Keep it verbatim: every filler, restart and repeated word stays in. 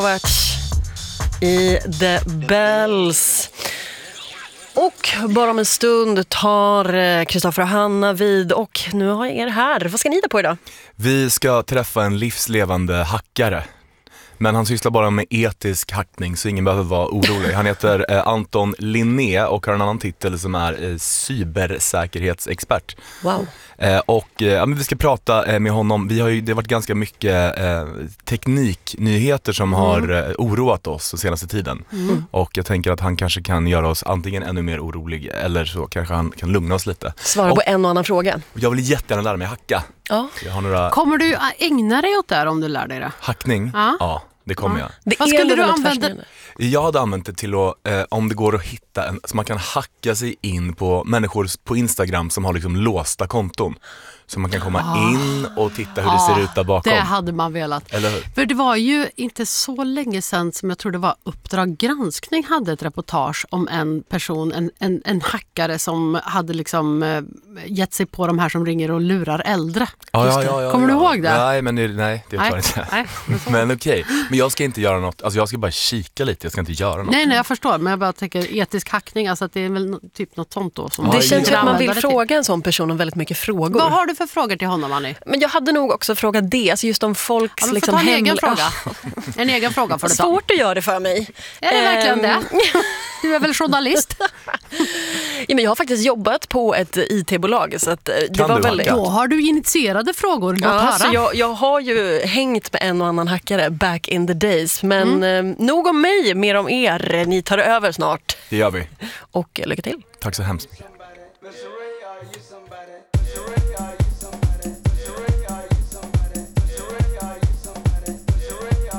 I The Bells. Och bara om en stund tar Kristoffer och Hanna vid och nu har jag er här. Vad ska ni hitta på idag? Vi ska träffa en livslevande hackare. Men han sysslar bara med etisk hackning så ingen behöver vara orolig. Han heter eh, Anton Linné och har en annan titel som är eh, cybersäkerhetsexpert. Wow. Eh, och eh, ja, men vi ska prata eh, med honom. Vi har ju, det har varit ganska mycket eh, tekniknyheter som mm. har eh, oroat oss den senaste tiden. Mm. Och jag tänker att han kanske kan göra oss antingen ännu mer orolig eller så kanske han kan lugna oss lite. Svara och, på en och annan fråga. Jag vill jättegärna lära mig hacka. Ja. Jag har några... Kommer du ägna dig åt det här om du lär dig det? Hackning? Ja. Ja. Det kommer jag. Det Vad skulle du använda? Jag hade använt det till att, eh, om det går att hitta en, så man kan hacka sig in på människor på Instagram som har liksom låsta konton. Så man kan komma ah. in och titta hur ah, det ser ut där bakom. Det hade man velat. Eller hur? För det var ju inte så länge sedan som jag tror det var Uppdrag granskning hade ett reportage om en person, en, en, en hackare som hade liksom eh, gett sig på de här som ringer och lurar äldre. Ah, ja, ja, ja, Kommer ja. du ihåg det? Nej, men det, nej, det tar inte. Nej, men okej, okay. Men jag ska inte göra något, alltså jag ska bara kika lite, jag ska inte göra något. Nej, nej, jag förstår, men jag bara tänker etisk hackning, alltså att det är väl typ något sånt då. Som det känns som att man vill till. fråga en sån person om väldigt mycket frågor. Vad har du för frågor till honom, Annie? Men jag hade nog också frågat det, alltså just om folks ja, liksom ta en heml... egen fråga. En egen fråga för det. Svårt att göra det för mig. Är det verkligen um... det? Du är väl journalist? Ja, men jag har faktiskt jobbat på ett I T-bolag så att det kan var du väldigt... Då har du initierade frågor. Ja, så jag, jag har ju hängt med en och annan hackare back in the days. Men mm. eh, nog om mig, mer om er. Ni tar över snart. Det gör vi. Och lycka till. Tack så hemskt mycket.